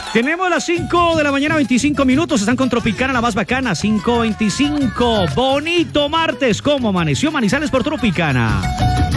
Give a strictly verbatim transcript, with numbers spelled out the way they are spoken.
Tenemos las cinco de la mañana, veinticinco minutos. Están con Tropicana, la más bacana. cinco veinticinco. Bonito martes. ¿Cómo amaneció Manizales por Tropicana?